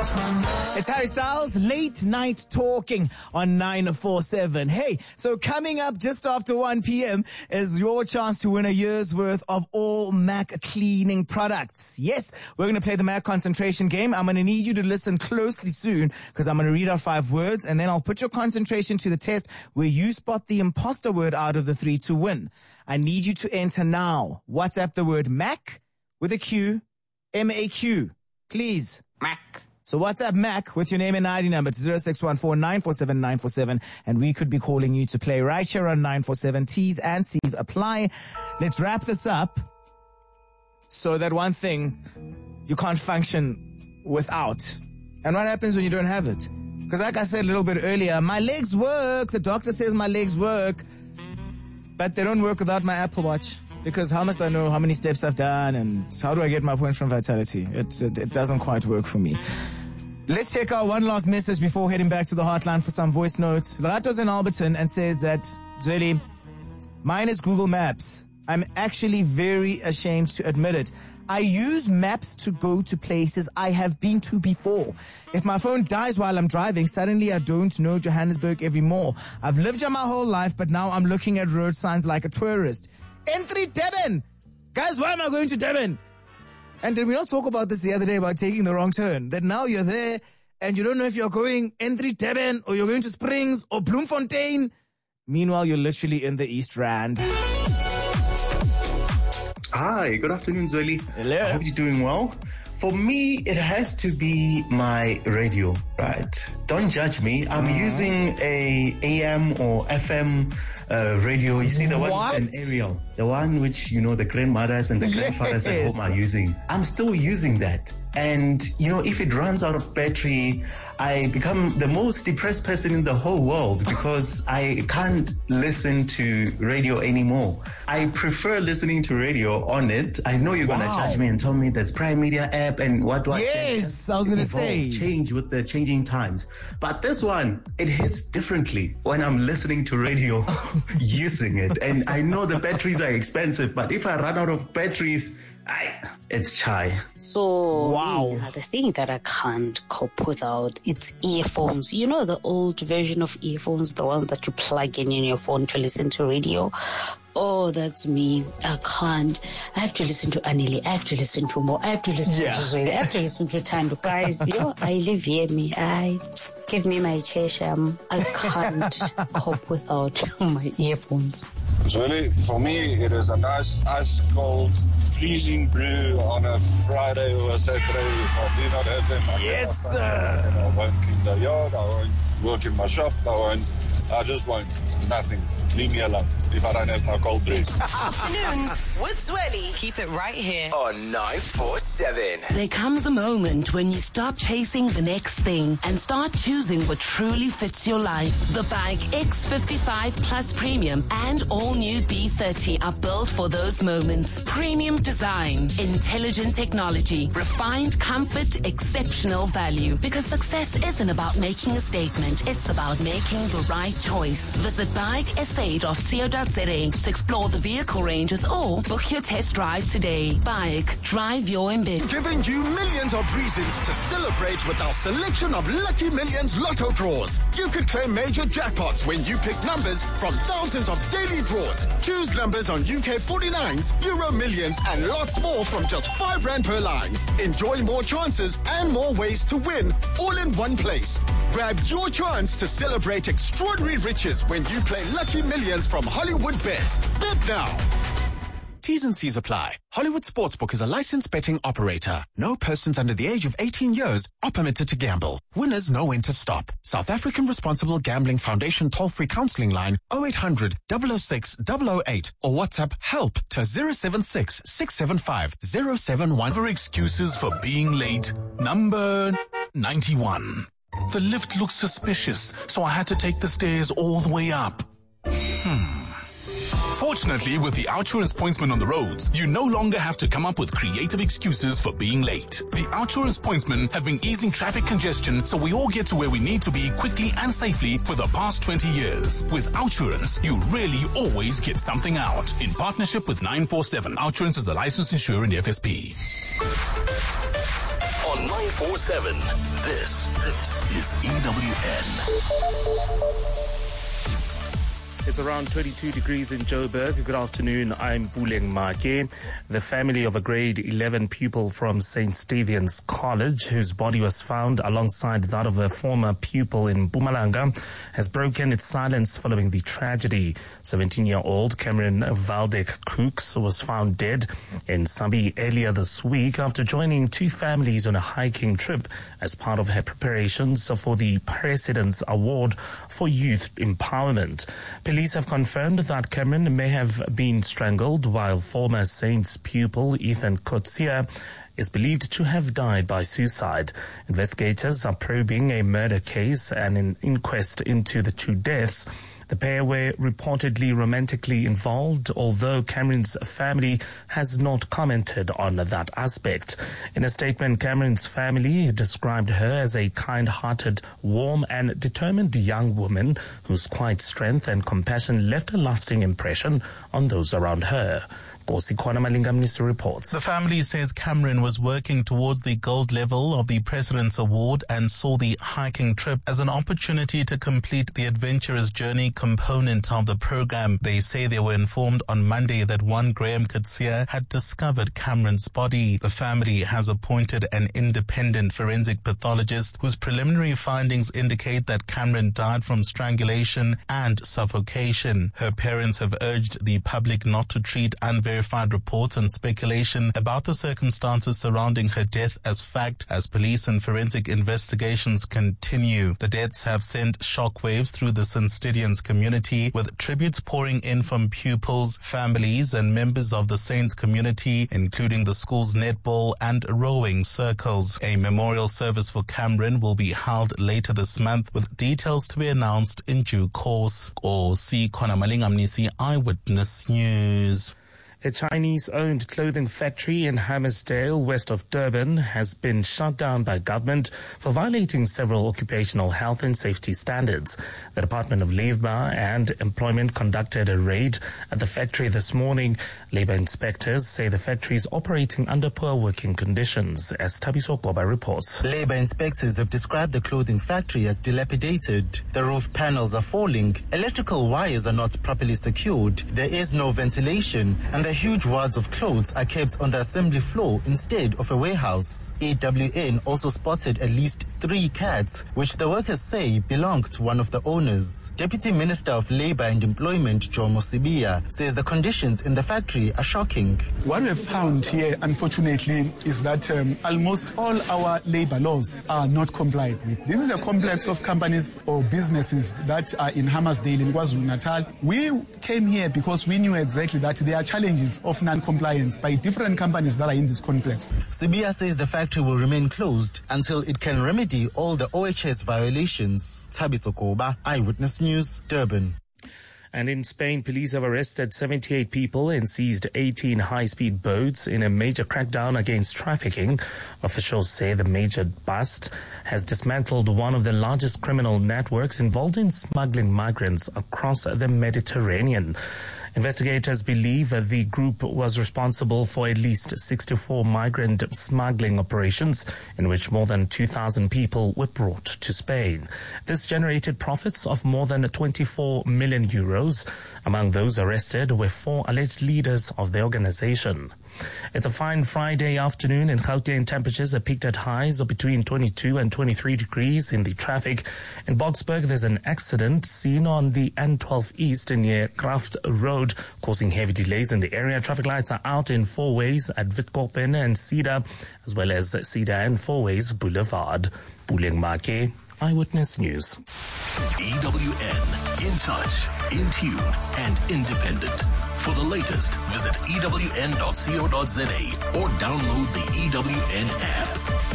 It's Harry Styles, Late Night Talking on 947. Hey, so coming up just after 1 p.m. is your chance to win a year's worth of all MAC cleaning products. Yes, we're going to play the MAC concentration game. I'm going to need you to listen closely soon because I'm going to read out 5 words and then I'll put your concentration to the test where you spot the imposter word out of the 3 to win. I need you to enter now. WhatsApp the word MAC with a Q, M-A-Q. Please. MAC. So WhatsApp MAC with your name and ID number to 0614-947-947 and we could be calling you to play right here on 947. T's and C's apply. Let's wrap this up so that one thing you can't function without. And what happens when you don't have it? Because like I said a little bit earlier, my legs work. The doctor says my legs work, but they don't work without my Apple Watch. Because how must I know how many steps I've done and how do I get my points from Vitality? It doesn't quite work for me. Let's check out one last message before heading back to the hotline for some voice notes. Lorato's in Alberton and says that, Zweli, mine is Google Maps. I'm actually very ashamed to admit it. I use maps to go to places I have been to before. If my phone dies while I'm driving, suddenly I don't know Johannesburg anymore. I've lived here my whole life, but now I'm looking at road signs like a tourist. N3 Durban. Guys, why am I going to Durban? And did we not talk about this the other day about taking the wrong turn? That now you're there and you don't know if you're going N3 Durban or you're going to Springs or Bloemfontein. Meanwhile, you're literally in the East Rand. Hi, good afternoon, Zweli. Hello. I hope you're doing well. For me, it has to be my radio, right? Don't judge me. I'm using a AM or FM radio. You see the one with an aerial, the one which, you know, the grandmothers and the grandfathers at home are using. I'm still using that. And, you know, if it runs out of battery, I become the most depressed person in the whole world because I can't listen to radio anymore. I prefer listening to radio on it. I know you're going to judge me and tell me that's Prime Media app and what do I change? Yes, I was going to say. Change with the changing times. But this one, it hits differently when I'm listening to radio using it. And I know the batteries are expensive, but if I run out of batteries, it's chai. So, wow. The thing that I can't cope without, it's earphones. You know, the old version of earphones, the ones that you plug in your phone to listen to radio. Oh, that's me. I can't. I have to listen to Anili. I have to listen to Mo. I have to listen to Zweli. I have to listen to Tando. Guys, I live here. Give me my chair, Sham. I can't cope without my earphons. Zweli, for me, it is a nice, ice-cold, freezing brew on a Friday or a Saturday. If I do not have them, Yes, sir. I won't clean the yard. I won't work in my shop. I just won't. Nothing. Leave me alone if I don't have my cold brew. Afternoons with Zweli. Keep it right here on 947. There comes a moment when you stop chasing the next thing and start choosing what truly fits your life. The Bike X55 Plus Premium and all new B30 are built for those moments. Premium design, intelligent technology, refined comfort, exceptional value. Because success isn't about making a statement, it's about making the right choice. Visit bikesa.co.za to explore the vehicle ranges or book your test drive today. Bike, drive your ambition. Giving you millions of reasons to celebrate with our selection of Lucky Millions Lotto draws. You could claim major jackpots when you pick numbers from thousands of daily draws. Choose numbers on UK 49s, Euro Millions and lots more from just R5 per line. Enjoy more chances and more ways to win all in one place. Grab your chance to celebrate extraordinary riches when you play Lucky Millions from Hollywood Bets. Bet now. T's and C's apply. Hollywood Sportsbook is a licensed betting operator. No persons under the age of 18 years are permitted to gamble. Winners know when to stop. South African Responsible Gambling Foundation toll-free counseling line 0800 006 008 or WhatsApp help to 076 675 071. For excuses for being late. Number 91. The lift looks suspicious, so I had to take the stairs all the way up. Fortunately, with the Outsurance Pointsman on the roads, you no longer have to come up with creative excuses for being late. The Outsurance Pointsmen have been easing traffic congestion so we all get to where we need to be quickly and safely for the past 20 years. With Outsurance, you really always get something out. In partnership with 947, Outsurance is a licensed insurer in the FSP. On 947. 947. This is EWN. It's around 22 degrees in Joburg. Good afternoon. I'm Puleng Make. The family of a grade 11 pupil from St. Stephen's College, whose body was found alongside that of a former pupil in Mpumalanga, has broken its silence following the tragedy. 17-year-old Cameron Valdek Crooks was found dead in Sabi earlier this week after joining two families on a hiking trip as part of her preparations for the President's Award for Youth Empowerment. Police have confirmed that Cameron may have been strangled, while former Saints pupil Ethan Kotsia is believed to have died by suicide. Investigators are probing a murder case and an inquest into the two deaths. The pair were reportedly romantically involved, although Cameron's family has not commented on that aspect. In a statement, Cameron's family described her as a kind-hearted, warm and determined young woman whose quiet strength and compassion left a lasting impression on those around her. Kosi Kwana Malingamnisi reports. The family says Cameron was working towards the gold level of the President's Award and saw the hiking trip as an opportunity to complete the adventurous journey component of the program. They say they were informed on Monday that one Graham Kutsia had discovered Cameron's body. The family has appointed an independent forensic pathologist whose preliminary findings indicate that Cameron died from strangulation and suffocation. Her parents have urged the public not to treat unverified reports and speculation about the circumstances surrounding her death as fact as police and forensic investigations continue. The deaths have sent shockwaves through the St. Stephen's community, with tributes pouring in from pupils, families and members of the Saints community, including the school's netball and rowing circles. A memorial service for Cameron will be held later this month, with details to be announced in due course. Kosi Kwana Malingamnisi, Eyewitness News. A Chinese-owned clothing factory in Hammersdale, west of Durban, has been shut down by government for violating several occupational health and safety standards. The Department of Labour and Employment conducted a raid at the factory this morning. Labour inspectors say the factory is operating under poor working conditions, as Tabiso Goba reports. Labour inspectors have described the clothing factory as dilapidated. The roof panels are falling, electrical wires are not properly secured, there is no ventilation, and the huge wads of clothes are kept on the assembly floor instead of a warehouse. EWN also spotted at least 3 cats, which the workers say belonged to one of the owners. Deputy Minister of Labour and Employment, Jomo Sibia, says the conditions in the factory are shocking. What we've found here, unfortunately, is that almost all our labour laws are not complied with. This is a complex of companies or businesses that are in Hammersdale in KwaZulu-Natal. We came here because we knew exactly that there are challenges of non-compliance by different companies that are in this complex. Sibia says the factory will remain closed until it can remedy all the OHS violations. Tabiso Koba, Eyewitness News, Durban. And in Spain, police have arrested 78 people and seized 18 high-speed boats in a major crackdown against trafficking. Officials say the major bust has dismantled one of the largest criminal networks involved in smuggling migrants across the Mediterranean. Investigators believe that the group was responsible for at least 64 migrant smuggling operations in which more than 2,000 people were brought to Spain. This generated profits of more than 24 million euros. Among those arrested were 4 alleged leaders of the organization. It's a fine Friday afternoon in Gauteng. Temperatures are peaked at highs of between 22 and 23 degrees in the traffic. In Boksburg, there's an accident seen on the N12 East near Kraft Road, causing heavy delays in the area. Traffic lights are out in 4 ways at Witkoppen and Cedar, as well as Cedar and 4 ways Boulevard. Puleng Make, Eyewitness News. EWN, in touch, in tune, and independent. For the latest, visit ewn.co.za or download the EWN app.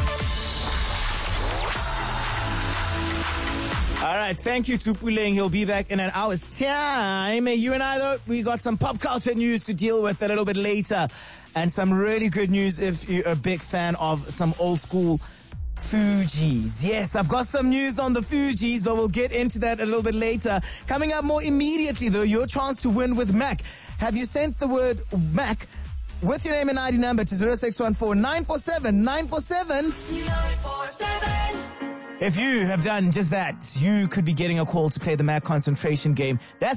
All right, thank you to Puleng. He'll be back in an hour's time. You and I, though, we got some pop culture news to deal with a little bit later. And some really good news if you're a big fan of some old school Fugees. Yes, I've got some news on the Fugees, but we'll get into that a little bit later. Coming up more immediately, though, your chance to win with Mac. Have you sent the word Mac with your name and ID number to 0614 947 947. If you have done just that, you could be getting a call to play the Mac Concentration game. That's